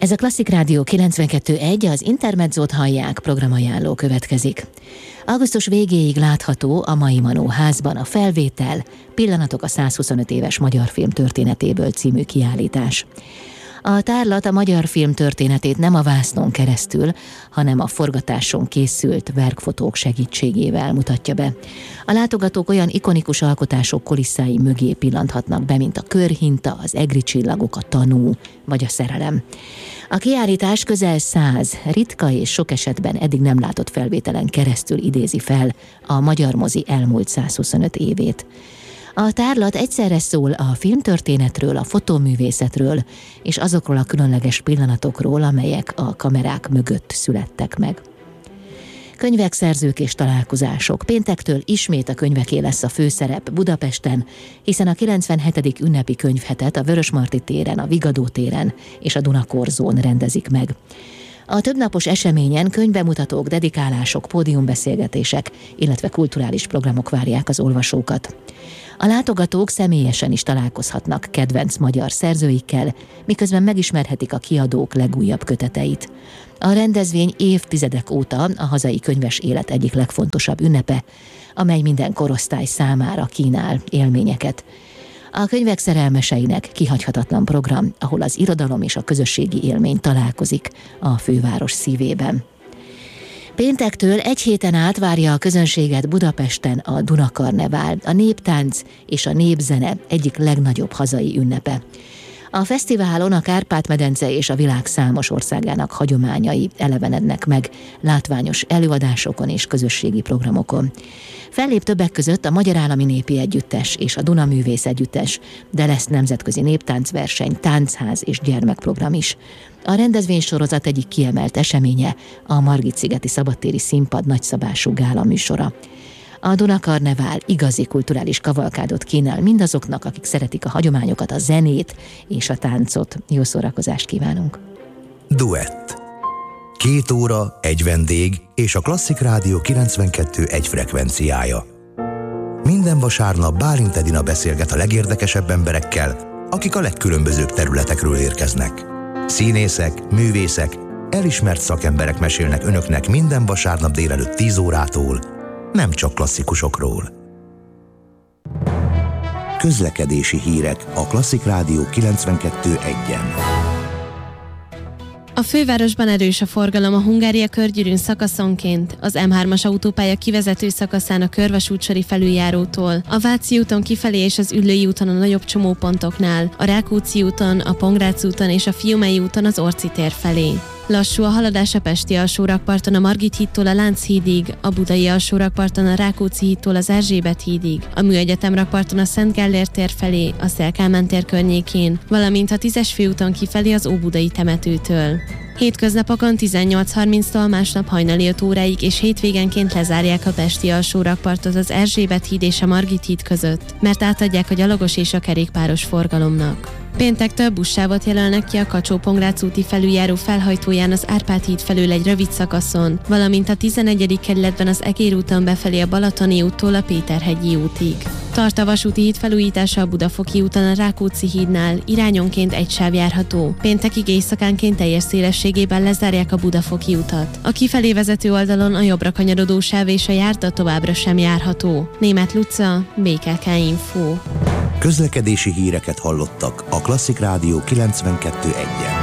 Ez a Klasszik Rádió 92.1, az Intermedzót hallják, programajánló következik. Augusztus végéig látható a Mai Manó házban a Felvétel, pillanatok a 125 éves magyar film történetéből című kiállítás. A tárlat a magyar film történetét nem a vásznon keresztül, hanem a forgatáson készült verkfotók segítségével mutatja be. A látogatók olyan ikonikus alkotások kulisszái mögé pillanthatnak be, mint a Körhinta, az Egri csillagok, a Tanú vagy a Szerelem. A kiállítás közel 100 ritka és sok esetben eddig nem látott felvételen keresztül idézi fel a magyar mozi elmúlt 125 évét. A tárlat egyszerre szól a filmtörténetről, a fotóművészetről és azokról a különleges pillanatokról, amelyek a kamerák mögött születtek meg. Könyvek, szerzők és találkozások. Péntektől ismét a könyveké lesz a főszerep Budapesten, hiszen a 97. ünnepi könyvhetet a Vörösmarty téren, a Vigadó téren és a Dunakorzón rendezik meg. A többnapos eseményen könyvbemutatók, dedikálások, pódiumbeszélgetések, illetve kulturális programok várják az olvasókat. A látogatók személyesen is találkozhatnak kedvenc magyar szerzőikkel, miközben megismerhetik a kiadók legújabb köteteit. A rendezvény évtizedek óta a hazai könyves élet egyik legfontosabb ünnepe, amely minden korosztály számára kínál élményeket. A könyvek szerelmeseinek kihagyhatatlan program, ahol az irodalom és a közösségi élmény találkozik a főváros szívében. Péntektől egy héten át várja a közönséget Budapesten a Dunakarnevál, a néptánc és a népzene egyik legnagyobb hazai ünnepe. A fesztiválon a Kárpát-medence és a világ számos országának hagyományai elevenednek meg látványos előadásokon és közösségi programokon. Fellép többek között a Magyar Állami Népi Együttes és a Duna Művész Együttes, de lesz nemzetközi néptáncverseny, táncház és gyermekprogram is. A rendezvénysorozat egyik kiemelt eseménye a Margit-szigeti szabadtéri színpad nagyszabású gála műsora. A Dunakarnevál igazi kulturális kavalkádot kínál mindazoknak, akik szeretik a hagyományokat, a zenét és a táncot. Jó szórakozást kívánunk! Duett. 2 óra, egy vendég és a Klasszik Rádió 92.1 frekvenciája. Minden vasárnap Bálint Edina beszélget a legérdekesebb emberekkel, akik a legkülönbözőbb területekről érkeznek. Színészek, művészek, elismert szakemberek mesélnek önöknek minden vasárnap délelőtt 10 órától, nem csak klasszikusokról. Közlekedési hírek a Klasszik Rádió 92.1-en. A fővárosban erős a forgalom a Hungária körgyűrűn szakaszonként, az M3-as autópálya kivezető szakaszán a Körvasútsori felüljárótól, a Váci úton kifelé és az Üllői úton a nagyobb csomópontoknál, a Rákóczi úton, a Pongrác úton és a Fiumei úton az Orci tér felé. Lassú a haladás a pesti alsórakparton a Margit hídtól a Lánchídig, a budai alsórakparton a Rákóczi hídtól az Erzsébet hídig, a Műegyetem rakparton a Szent Gellért tér felé, a Széll Kálmán tér környékén, valamint a 10-es főúton kifelé az Óbudai temetőtől. Hétköznapokon 18:30-tól, másnap hajnali 5 óráig és hétvégenként lezárják a pesti alsórakpartot az Erzsébet híd és a Margit híd között, mert átadják a gyalogos és a kerékpáros forgalomnak. Péntektől buszsávot jelölnek ki a Kacsó-Pongrác úti felüljáró felhajtóján az Árpád híd felől egy rövid szakaszon, valamint a 11. kerületben az Egér úton befelé a Balatoni úttól a Péterhegyi útig. Tart a vasúti híd felújítása a Budafoki úton a Rákóczi hídnál, irányonként egy sáv járható. Péntekig éjszakánként teljes szélességében lezárják a Budafoki utat. A kifelé vezető oldalon a jobbra kanyarodó sáv és a járda továbbra sem járható. Németh Luca, BKK Info. Közlekedési híreket hallottak a Klasszik Rádió 92.1-en.